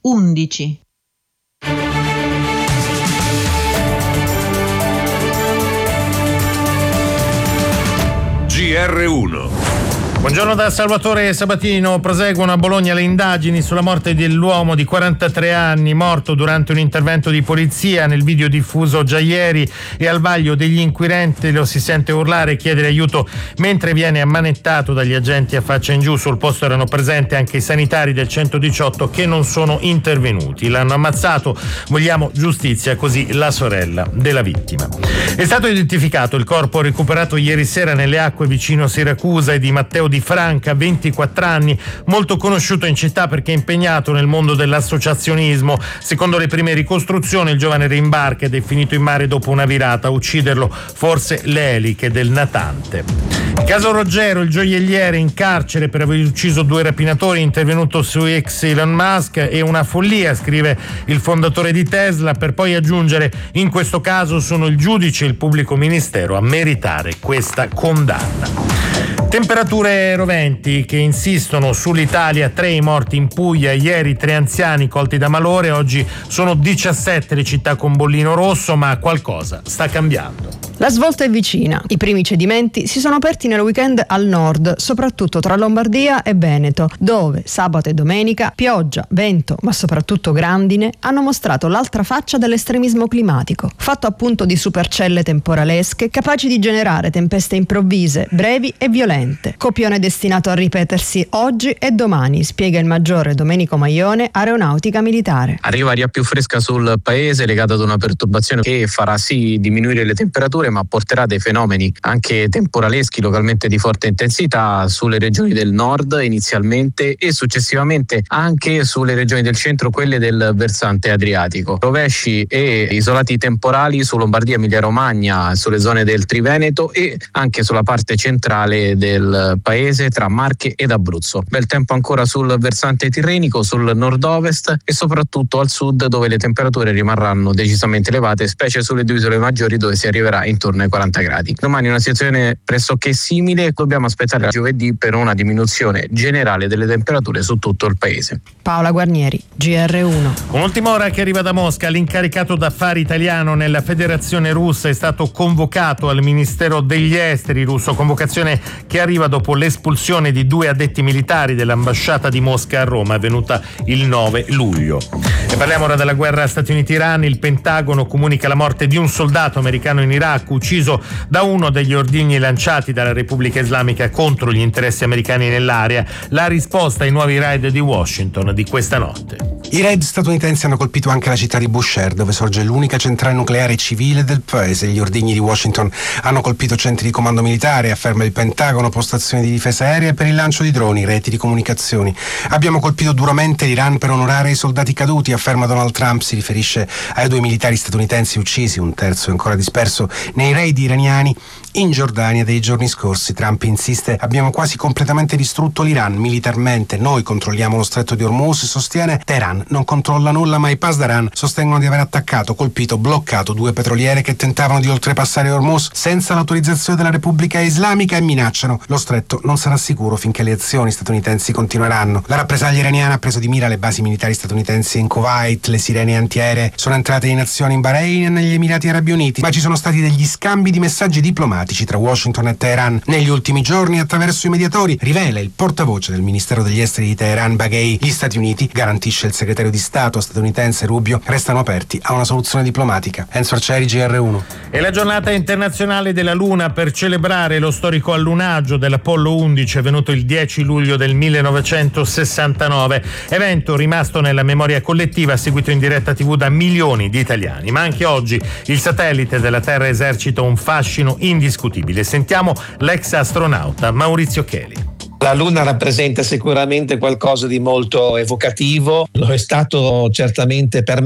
11. GR1. Buongiorno da Salvatore Sabatino. Proseguono a Bologna le indagini sulla morte dell'uomo di 43 anni morto durante un intervento di polizia. Nel video diffuso già ieri e al vaglio degli inquirenti lo si sente urlare e chiedere aiuto mentre viene ammanettato dagli agenti a faccia in giù. Sul posto erano presenti anche i sanitari del 118 che non sono intervenuti. L'hanno ammazzato, vogliamo giustizia, così la sorella della vittima. È stato identificato il corpo recuperato ieri sera nelle acque vicino Siracusa e di Matteo Di Franca, 24 anni, molto conosciuto in città perché è impegnato nel mondo dell'associazionismo. Secondo le prime ricostruzioni il giovane rimbarca ed è finito in mare dopo una virata. A ucciderlo forse le eliche del natante. Il caso Roggero, il gioielliere in carcere per aver ucciso 2 rapinatori, intervenuto su ex Elon Musk, è una follia, scrive il fondatore di Tesla, per poi aggiungere: in questo caso sono il giudice e il pubblico ministero a meritare questa condanna. Temperature roventi che insistono sull'Italia, 3 i morti in Puglia, ieri 3 anziani colti da malore, oggi sono 17 le città con bollino rosso, ma qualcosa sta cambiando. La svolta è vicina. I primi cedimenti si sono aperti nel weekend al nord, soprattutto tra Lombardia e Veneto, dove sabato e domenica pioggia, vento, ma soprattutto grandine hanno mostrato l'altra faccia dell'estremismo climatico, fatto appunto di supercelle temporalesche capaci di generare tempeste improvvise, brevi e violente. Copione destinato a ripetersi oggi e domani, spiega il maggiore Domenico Maione, aeronautica militare. Arriva aria più fresca sul paese legata ad una perturbazione che farà sì diminuire le temperature, ma porterà dei fenomeni anche temporaleschi localmente di forte intensità sulle regioni del nord inizialmente e successivamente anche sulle regioni del centro, quelle del versante adriatico. Rovesci e isolati temporali su Lombardia, Emilia Romagna, sulle zone del Triveneto e anche sulla parte centrale del paese tra Marche ed Abruzzo. Bel tempo ancora sul versante tirrenico, sul nord-ovest e soprattutto al sud, dove le temperature rimarranno decisamente elevate, specie sulle 2 isole maggiori dove si arriverà intorno ai 40 gradi. Domani una situazione pressoché simile, dobbiamo aspettare a giovedì per una diminuzione generale delle temperature su tutto il paese. Paola Guarnieri, GR1. Un'ultima ora che arriva da Mosca. L'incaricato d'affari italiano nella Federazione Russa è stato convocato al Ministero degli Esteri russo, convocazione che arriva dopo l'espulsione di 2 addetti militari dell'ambasciata di Mosca a Roma, avvenuta il 9 luglio. E parliamo ora della guerra Stati Uniti-Iran. Il Pentagono comunica la morte di un soldato americano in Iraq, ucciso da uno degli ordigni lanciati dalla Repubblica Islamica contro gli interessi americani nell'area. La risposta ai nuovi raid di Washington di questa notte. I raid statunitensi hanno colpito anche la città di Bushehr, dove sorge l'unica centrale nucleare civile del paese. Gli ordigni di Washington hanno colpito centri di comando militare, afferma il Pentagono, postazioni di difesa aerea per il lancio di droni, reti di comunicazioni. Abbiamo colpito duramente l'Iran per onorare i soldati caduti, afferma Donald Trump. Si riferisce ai 2 militari statunitensi uccisi, un terzo è ancora disperso nei raid iraniani in Giordania dei giorni scorsi. Trump insiste: abbiamo quasi completamente distrutto l'Iran militarmente, noi controlliamo lo stretto di Hormuz, sostiene. Teheran non controlla nulla, ma i Pasdaran sostengono di aver attaccato, colpito, bloccato 2 petroliere che tentavano di oltrepassare Hormuz senza l'autorizzazione della Repubblica Islamica e minacciano: lo stretto non sarà sicuro finché le azioni statunitensi continueranno. La rappresaglia iraniana ha preso di mira le basi militari statunitensi in Kuwait, le sirene antiaeree sono entrate in azione in Bahrain e negli Emirati Arabi Uniti, ma ci sono stati degli scambi di messaggi diplomatici tra Washington e Teheran negli ultimi giorni attraverso i mediatori, rivela il portavoce del Ministero degli Esteri di Teheran, Baghei. Gli Stati Uniti, garantisce il segretario di Stato statunitense Rubio, restano aperti a una soluzione diplomatica. Enzo Arcieri, GR1. È la giornata internazionale della Luna per celebrare lo storico allunaggio dell'Apollo 11 avvenuto il 10 luglio del 1969, evento rimasto nella memoria collettiva, seguito in diretta TV da milioni di italiani. Ma anche oggi il satellite della Terra esercita un fascino indiscutibile. Sentiamo l'ex astronauta Maurizio Cheli. La Luna rappresenta sicuramente qualcosa di molto evocativo, lo è stato certamente per